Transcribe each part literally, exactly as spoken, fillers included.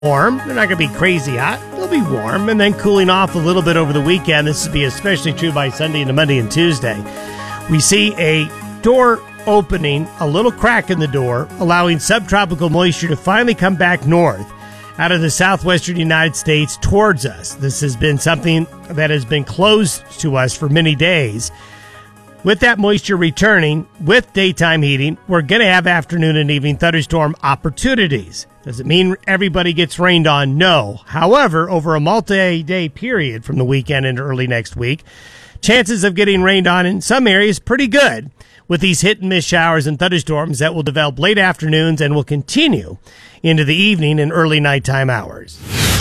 warm. They're not going to be crazy hot. They'll be warm and then cooling off a little bit over the weekend. This will be especially true by Sunday into Monday and Tuesday. We see a door opening, a little crack in the door, allowing subtropical moisture to finally come back north out of the southwestern United States towards us. This has been something that has been closed to us for many days. With that moisture returning, with daytime heating, we're going to have afternoon and evening thunderstorm opportunities. Does it mean everybody gets rained on? No. However, over a multi-day period from the weekend into early next week, chances of getting rained on in some areas pretty good, with these hit-and-miss showers and thunderstorms that will develop late afternoons and will continue into the evening and early nighttime hours.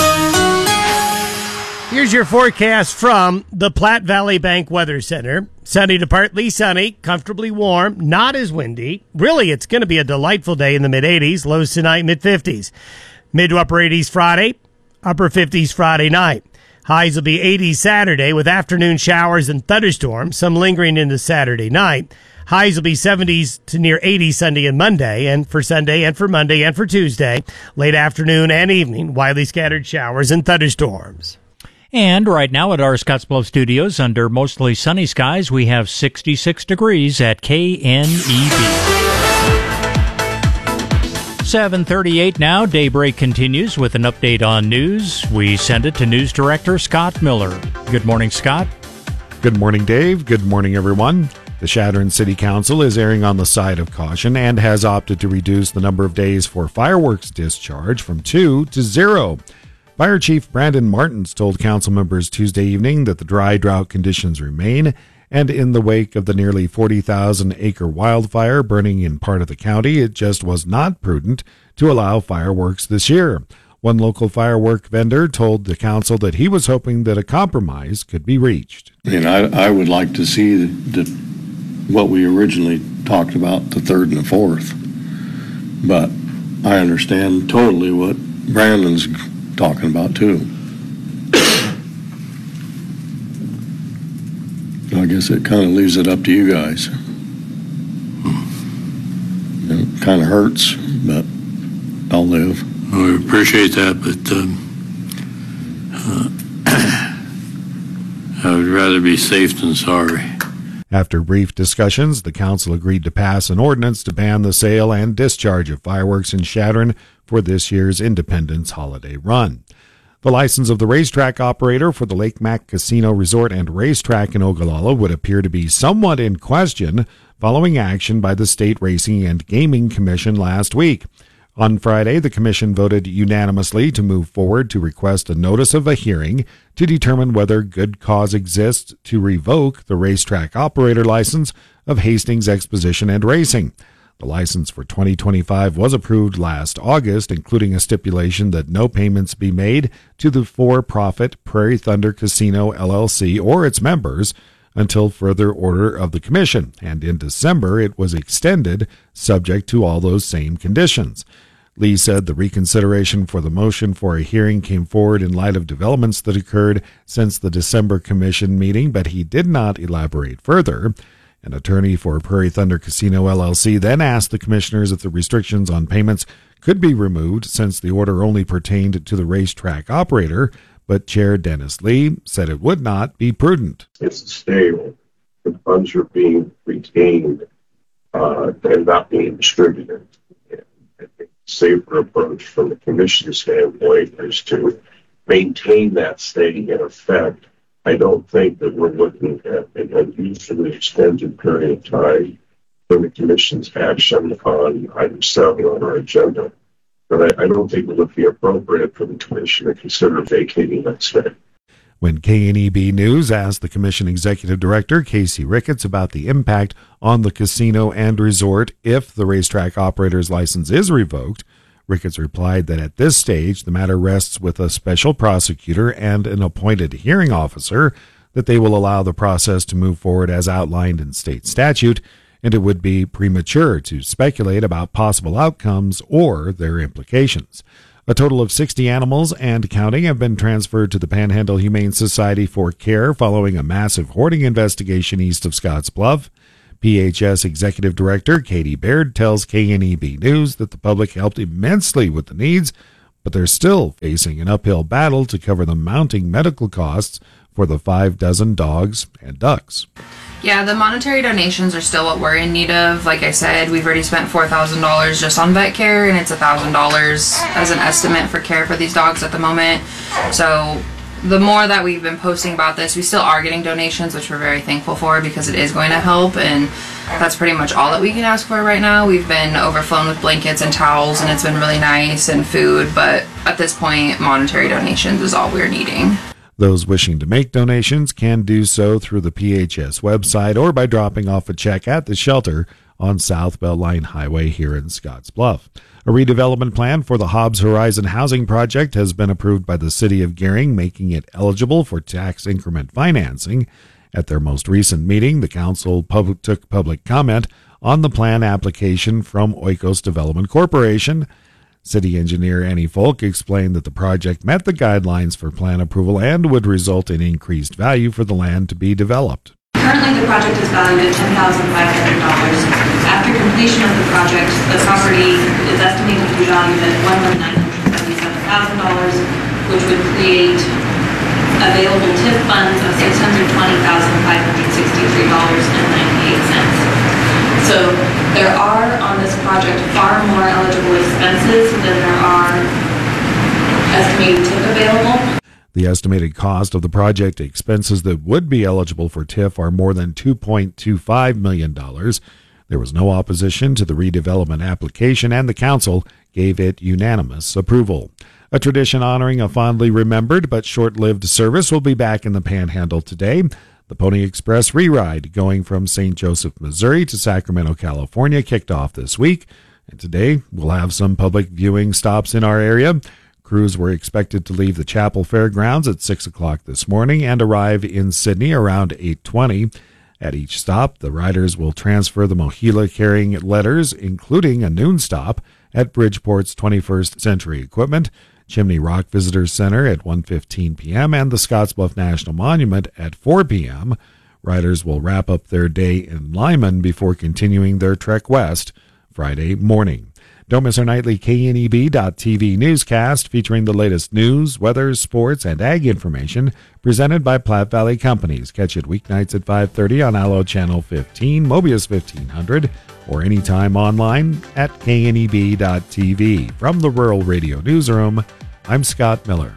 Here's your forecast from the Platte Valley Bank Weather Center. Sunny to partly sunny, comfortably warm, not as windy. Really, it's going to be a delightful day in the mid-eighties, lows tonight, mid-fifties. Mid to upper eighties Friday, upper fifties Friday night. Highs will be eighties Saturday with afternoon showers and thunderstorms, some lingering into Saturday night. Highs will be seventies to near eighty Sunday and Monday, and for Sunday and for Monday and for Tuesday, late afternoon and evening, widely scattered showers and thunderstorms. And right now at our Scottsbluff studios, under mostly sunny skies, we have sixty-six degrees at K N E B. seven thirty-eight now. Daybreak continues with an update on news. We send it to News Director Scott Miller. Good morning, Scott. Good morning, Dave. Good morning, everyone. The Chadron City Council is erring on the side of caution and has opted to reduce the number of days for fireworks discharge from two to zero. Fire Chief Brandon Martins told council members Tuesday evening that the dry drought conditions remain, and in the wake of the nearly forty thousand acre wildfire burning in part of the county, it just was not prudent to allow fireworks this year. One local firework vendor told the council that he was hoping that a compromise could be reached. And I, I would like to see the, the, what we originally talked about, the third and the fourth. But I understand totally what Brandon's talking about too. I guess it kind of leaves it up to you guys. It kind of hurts, but I'll live. Well, we appreciate that, but um, uh, I would rather be safe than sorry. After brief discussions, the council agreed to pass an ordinance to ban the sale and discharge of fireworks in Chadron for this year's Independence Holiday Run. The license of the racetrack operator for the Lake Mac Casino Resort and Racetrack in Ogallala would appear to be somewhat in question following action by the State Racing and Gaming Commission last week. On Friday, the commission voted unanimously to move forward to request a notice of a hearing to determine whether good cause exists to revoke the racetrack operator license of Hastings Exposition and Racing. The license for twenty twenty-five was approved last August, including a stipulation that no payments be made to the for-profit Prairie Thunder Casino L L C or its members until further order of the commission, and in December it was extended subject to all those same conditions. Lee said the reconsideration for the motion for a hearing came forward in light of developments that occurred since the December commission meeting, but he did not elaborate further. An attorney for Prairie Thunder Casino L L C then asked the commissioners if the restrictions on payments could be removed since the order only pertained to the racetrack operator, but Chair Dennis Lee said it would not be prudent. It's stable. The funds are being retained uh, and not being distributed. And I think the safer approach from the commission standpoint is to maintain that stay in effect. I don't think that we're looking at an unusually extended period of time for the commission's action on item seven on our agenda. But I, I don't think it would be appropriate for the commission to consider vacating that stay. When K N E B News asked the commission executive director, Casey Ricketts, about the impact on the casino and resort if the racetrack operator's license is revoked, Ricketts replied that at this stage, the matter rests with a special prosecutor and an appointed hearing officer, that they will allow the process to move forward as outlined in state statute, and it would be premature to speculate about possible outcomes or their implications. A total of sixty animals and counting have been transferred to the Panhandle Humane Society for care following a massive hoarding investigation east of Scottsbluff. P H S Executive Director Katie Baird tells K N E B News that the public helped immensely with the needs, but they're still facing an uphill battle to cover the mounting medical costs for the five dozen dogs and ducks. Yeah, the monetary donations are still what we're in need of. Like I said, we've already spent four thousand dollars just on vet care, and it's one thousand dollars as an estimate for care for these dogs at the moment. So the more that we've been posting about this, we still are getting donations, which we're very thankful for because it is going to help, and that's pretty much all that we can ask for right now. We've been overflown with blankets and towels, and it's been really nice, and food, but at this point, monetary donations is all we're needing. Those wishing to make donations can do so through the P H S website or by dropping off a check at the shelter on South Beltline Highway here in Scotts Bluff. A redevelopment plan for the Hobbs Horizon housing project has been approved by the City of Gering, making it eligible for tax increment financing. At their most recent meeting, the council pub- took public comment on the plan application from Oikos Development Corporation. City engineer Annie Folk explained that the project met the guidelines for plan approval and would result in increased value for the land to be developed. Currently, the project is valued at ten thousand five hundred dollars. After completion of the project, the property is estimated to be valued at one million nine hundred seventy-seven thousand dollars, which would create available T I F funds of six hundred twenty thousand five hundred sixty-three dollars and ninety-eight cents. So there are on this project far more eligible expenses than there are estimated T I F available. The estimated cost of the project expenses that would be eligible for T I F are more than two point two five million dollars. There was no opposition to the redevelopment application, and the council gave it unanimous approval. A tradition honoring a fondly remembered but short-lived service will be back in the Panhandle today. The Pony Express Re-Ride, going from Saint Joseph, Missouri to Sacramento, California, kicked off this week. And today, we'll have some public viewing stops in our area. Crews were expected to leave the Chapel Fairgrounds at six o'clock this morning and arrive in Sydney around eight twenty. At each stop, the riders will transfer the Mohila carrying letters, including a noon stop at Bridgeport's twenty-first Century Equipment, Chimney Rock Visitor Center at one fifteen p.m., and the Scottsbluff National Monument at four p.m. Riders will wrap up their day in Lyman before continuing their trek west Friday morning. Don't miss our nightly K N E B dot T V newscast featuring the latest news, weather, sports, and ag information presented by Platte Valley Companies. Catch it weeknights at five thirty on Allo Channel fifteen, Mobius fifteen hundred, or anytime online at K N E B dot T V. From the Rural Radio Newsroom, I'm Scott Miller.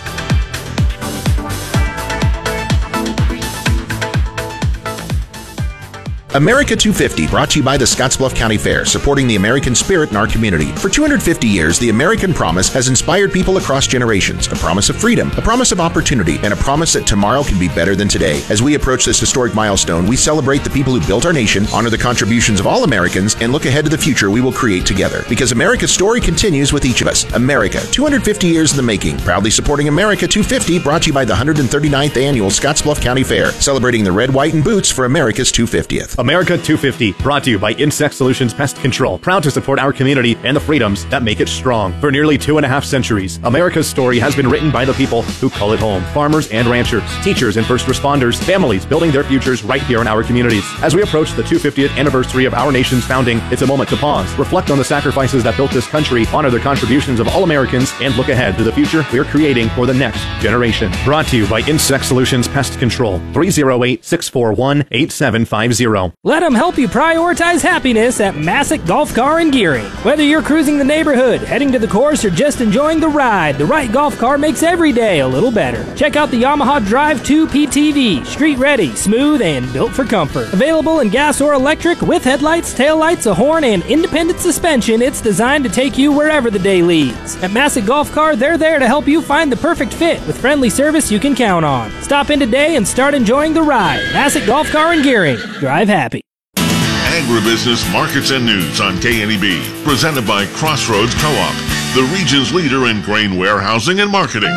America two fifty, brought to you by the Scottsbluff County Fair, supporting the American spirit in our community. For two hundred fifty years, the American promise has inspired people across generations. A promise of freedom, a promise of opportunity, and a promise that tomorrow can be better than today. As we approach this historic milestone, we celebrate the people who built our nation, honor the contributions of all Americans, and look ahead to the future we will create together. Because America's story continues with each of us. America, two hundred fifty years in the making. Proudly supporting America two fifty, brought to you by the one hundred thirty-ninth Annual Scottsbluff County Fair, celebrating the red, white, and boots for America's two hundred fiftieth. America two fifty, brought to you by Insect Solutions Pest Control, proud to support our community and the freedoms that make it strong. For nearly two and a half centuries, America's story has been written by the people who call it home. Farmers and ranchers, teachers and first responders, families building their futures right here in our communities. As we approach the two hundred fiftieth anniversary of our nation's founding, it's a moment to pause, reflect on the sacrifices that built this country, honor the contributions of all Americans, and look ahead to the future we're creating for the next generation. Brought to you by Insect Solutions Pest Control, three oh eight, six four one, eight seven five zero. Let them help you prioritize happiness at Massick Golf Car in Geary. Whether you're cruising the neighborhood, heading to the course, or just enjoying the ride, the right golf car makes every day a little better. Check out the Yamaha Drive two P T V, street ready, smooth, and built for comfort. Available in gas or electric with headlights, taillights, a horn, and independent suspension, it's designed to take you wherever the day leads. At Massick Golf Car, they're there to help you find the perfect fit with friendly service you can count on. Stop in today and start enjoying the ride. Massick Golf Car in Geary. Drive happy. Agribusiness Markets and News on K N E B, presented by Crossroads Co-op, the region's leader in grain warehousing and marketing.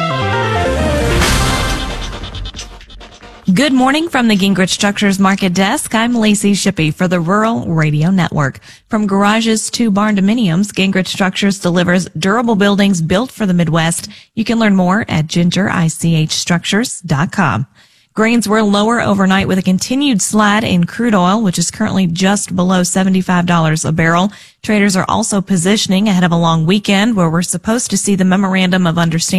Good morning from the Gingrich Structures Market Desk. I'm Lacey Shippey for the Rural Radio Network. From garages to barn dominiums, Gingrich Structures delivers durable buildings built for the Midwest. You can learn more at ginger ich structures dot com. Grains were lower overnight with a continued slide in crude oil, which is currently just below seventy-five dollars a barrel. Traders are also positioning ahead of a long weekend where we're supposed to see the memorandum of understanding